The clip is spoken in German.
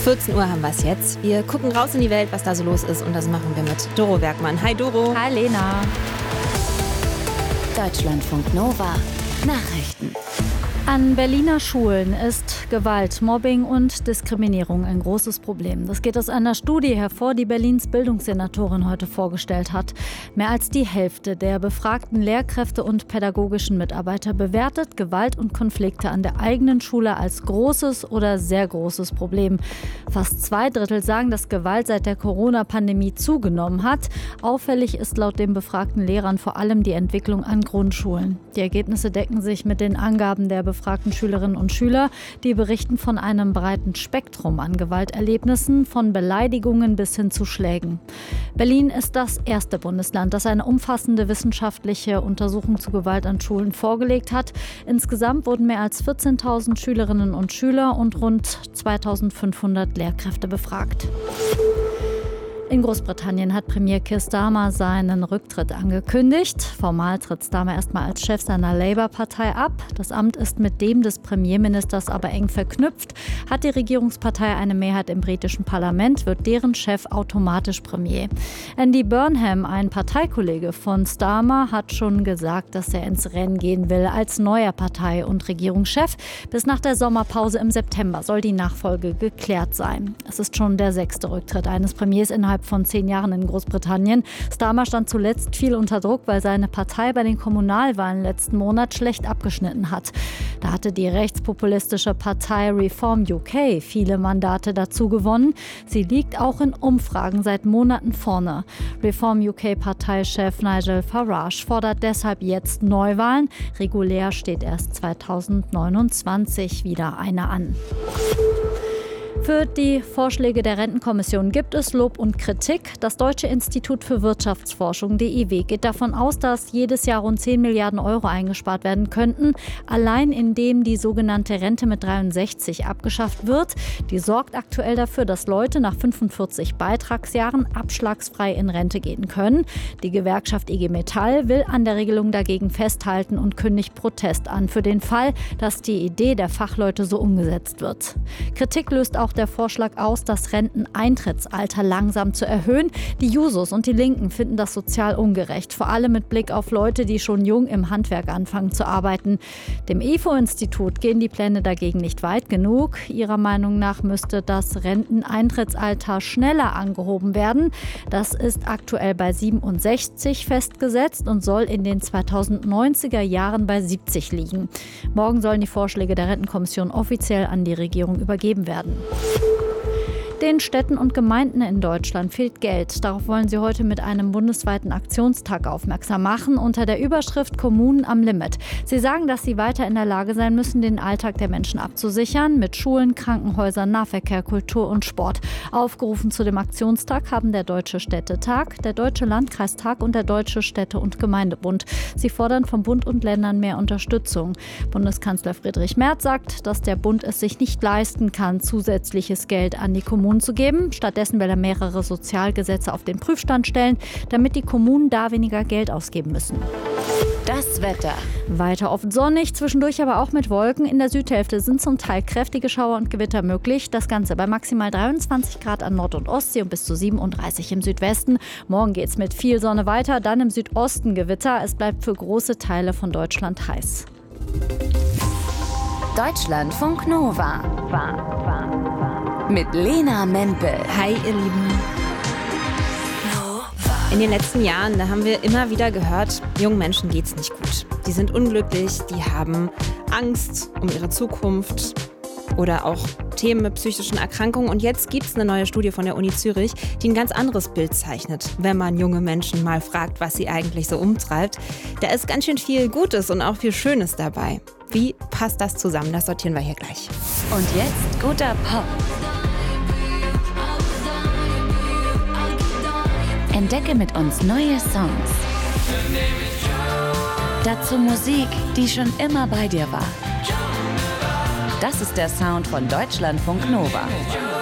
14 Uhr haben wir es jetzt. Wir gucken raus in die Welt, was da so los ist, und das machen wir mit Doro Bergmann. Hi Doro. Hi Lena. Deutschlandfunk Nova Nachrichten. An Berliner Schulen ist Gewalt, Mobbing und Diskriminierung ein großes Problem. Das geht aus einer Studie hervor, die Berlins Bildungssenatorin heute vorgestellt hat. Mehr als die Hälfte der befragten Lehrkräfte und pädagogischen Mitarbeiter bewertet Gewalt und Konflikte an der eigenen Schule als großes oder sehr großes Problem. Fast 2/3 sagen, dass Gewalt seit der Corona-Pandemie zugenommen hat. Auffällig ist laut den befragten Lehrern vor allem die Entwicklung an Grundschulen. Die Ergebnisse decken sich mit den Angaben der befragten Schülerinnen und Schüler, die berichten von einem breiten Spektrum an Gewalterlebnissen, von Beleidigungen bis hin zu Schlägen. Berlin ist das erste Bundesland, das eine umfassende wissenschaftliche Untersuchung zu Gewalt an Schulen vorgelegt hat. Insgesamt wurden mehr als 14.000 Schülerinnen und Schüler und rund 2.500 Lehrkräfte befragt. In Großbritannien hat Premier Keir Starmer seinen Rücktritt angekündigt. Formal tritt Starmer erstmal als Chef seiner Labour-Partei ab. Das Amt ist mit dem des Premierministers aber eng verknüpft. Hat die Regierungspartei eine Mehrheit im britischen Parlament, wird deren Chef automatisch Premier. Andy Burnham, ein Parteikollege von Starmer, hat schon gesagt, dass er ins Rennen gehen will als neuer Partei- und Regierungschef. Bis nach der Sommerpause im September soll die Nachfolge geklärt sein. Es ist schon der 6. Rücktritt eines Premiers innerhalb von 10 Jahren in Großbritannien. Starmer stand zuletzt viel unter Druck, weil seine Partei bei den Kommunalwahlen letzten Monat schlecht abgeschnitten hat. Da hatte die rechtspopulistische Partei Reform UK viele Mandate dazu gewonnen. Sie liegt auch in Umfragen seit Monaten vorne. Reform UK-Parteichef Nigel Farage fordert deshalb jetzt Neuwahlen. Regulär steht erst 2029 wieder eine an. Für die Vorschläge der Rentenkommission gibt es Lob und Kritik. Das Deutsche Institut für Wirtschaftsforschung, DIW, geht davon aus, dass jedes Jahr rund 10 Milliarden Euro eingespart werden könnten, allein indem die sogenannte Rente mit 63 abgeschafft wird. Die sorgt aktuell dafür, dass Leute nach 45 Beitragsjahren abschlagsfrei in Rente gehen können. Die Gewerkschaft IG Metall will an der Regelung dagegen festhalten und kündigt Protest an für den Fall, dass die Idee der Fachleute so umgesetzt wird. Kritik löst auch der Vorschlag aus, das Renteneintrittsalter langsam zu erhöhen. Die Jusos und die Linken finden das sozial ungerecht, vor allem mit Blick auf Leute, die schon jung im Handwerk anfangen zu arbeiten. Dem IFO-Institut gehen die Pläne dagegen nicht weit genug. Ihrer Meinung nach müsste das Renteneintrittsalter schneller angehoben werden. Das ist aktuell bei 67 festgesetzt und soll in den 2090er Jahren bei 70 liegen. Morgen sollen die Vorschläge der Rentenkommission offiziell an die Regierung übergeben werden. Den Städten und Gemeinden in Deutschland fehlt Geld. Darauf wollen sie heute mit einem bundesweiten Aktionstag aufmerksam machen, unter der Überschrift Kommunen am Limit. Sie sagen, dass sie weiter in der Lage sein müssen, den Alltag der Menschen abzusichern, mit Schulen, Krankenhäusern, Nahverkehr, Kultur und Sport. Aufgerufen zu dem Aktionstag haben der Deutsche Städtetag, der Deutsche Landkreistag und der Deutsche Städte- und Gemeindebund. Sie fordern vom Bund und Ländern mehr Unterstützung. Bundeskanzler Friedrich Merz sagt, dass der Bund es sich nicht leisten kann, zusätzliches Geld an die Kommunen zu geben. Stattdessen will er mehrere Sozialgesetze auf den Prüfstand stellen, damit die Kommunen da weniger Geld ausgeben müssen. Das Wetter. Weiter oft sonnig, zwischendurch aber auch mit Wolken. In der Südhälfte sind zum Teil kräftige Schauer und Gewitter möglich. Das Ganze bei maximal 23 Grad an Nord- und Ostsee und bis zu 37 im Südwesten. Morgen geht es mit viel Sonne weiter, dann im Südosten Gewitter. Es bleibt für große Teile von Deutschland heiß. Deutschlandfunk Nova. Mit Lena Mempel. Hi ihr Lieben. In den letzten Jahren, da haben wir immer wieder gehört, jungen Menschen geht's nicht gut. Die sind unglücklich, die haben Angst um ihre Zukunft oder auch Themen mit psychischen Erkrankungen. Und jetzt gibt es eine neue Studie von der Uni Zürich, die ein ganz anderes Bild zeichnet, wenn man junge Menschen mal fragt, was sie eigentlich so umtreibt. Da ist ganz schön viel Gutes und auch viel Schönes dabei. Wie passt das zusammen? Das sortieren wir hier gleich. Und jetzt guter Pop. Entdecke mit uns neue Songs. Dazu Musik, die schon immer bei dir war. Das ist der Sound von Deutschlandfunk Nova.